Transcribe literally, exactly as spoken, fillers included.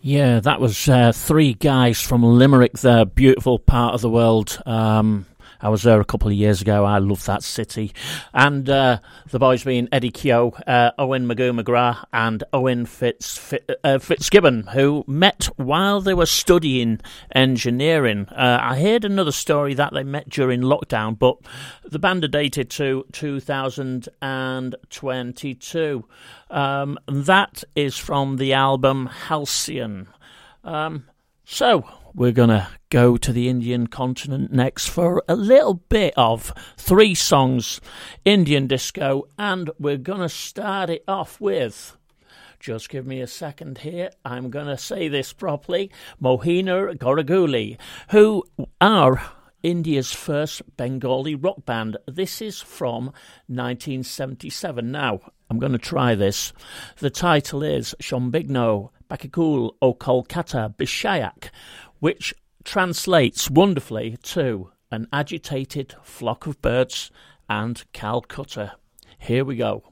Yeah, that was uh, three guys from Limerick, the beautiful part of the world. Um, I was there a couple of years ago. I love that city. And uh, the boys being Eddie Keogh, uh, Owen Magoo McGrath and Owen Fitz, Fitz, uh, Fitzgibbon, who met while they were studying engineering. Uh, I heard another story that they met during lockdown, but the band are dated to two thousand twenty-two. Um, that is from the album Halcyon. Um, so... We're going to go to the Indian continent next for a little bit of three songs, Indian disco, and we're going to start it off with, just give me a second here, I'm going to say this properly, Mohina Goraguli, who are India's first Bengali rock band. This is from nineteen seventy-seven. Now, I'm going to try this. The title is Shombigno Bakikul O Kolkata Bishayak, which translates wonderfully to an agitated flock of birds and Calcutta. Here we go.